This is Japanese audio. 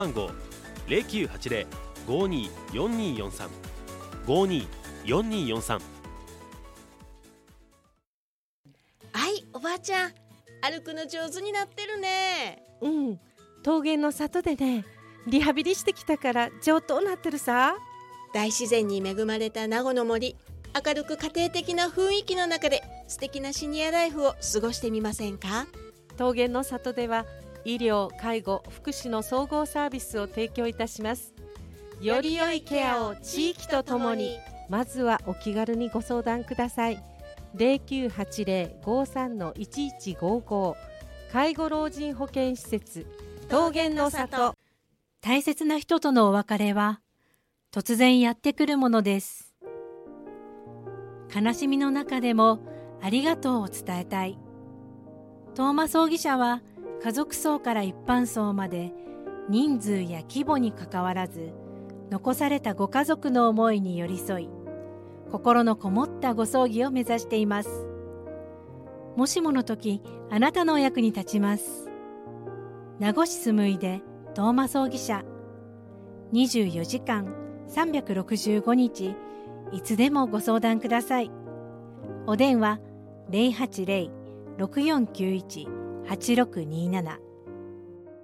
番号 0980-524243 524243。 はい、おばあちゃん、歩くの上手になってるね。 桃源の里でね、リハビリしてきたから上等なってるさ。 大自然に恵まれた名護の森、明るく家庭的な雰囲気の中で素敵なシニアライフを過ごしてみませんか？ 桃源の里では医療・介護・福祉の総合サービスを提供いたします。より良いケアを地域とともに。まずはお気軽にご相談ください。0980-53-1155 介護老人保健施設桃源の里。 大切な人とのお別れは突然やってくるものです。悲しみの中でもありがとうを伝えたい。トーマ葬儀社は家族葬から一般葬まで人数や規模にかかわらず、残されたご家族の思いに寄り添い、心のこもったご葬儀を目指しています。もしもの時、あなたのお役に立ちます。名護市住井でトーマ葬儀社。24時間365日、いつでもご相談ください。お電話 080-6491-8627